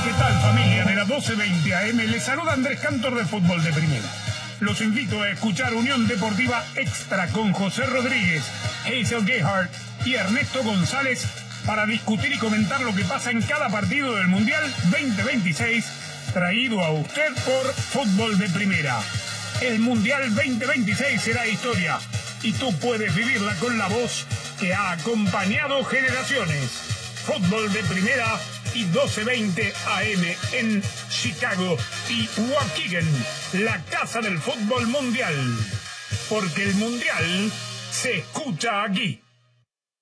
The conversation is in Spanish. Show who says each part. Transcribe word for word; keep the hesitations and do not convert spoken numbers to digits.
Speaker 1: ¿Qué tal, familia de la doce veinte A M? Les saluda Andrés Cantor de Fútbol de Primera. Los invito a escuchar Unión Deportiva Extra con José Rodríguez, Hazel Gehart y Ernesto González para discutir y comentar lo que pasa en cada partido del Mundial veinte veintiséis, traído a usted por Fútbol de Primera. El Mundial veinte veintiséis será historia y tú puedes vivirla con la voz que ha acompañado generaciones. Fútbol de Primera y doce veinte A M en Chicago y Waukegan, la casa del fútbol mundial. Porque el Mundial se escucha aquí.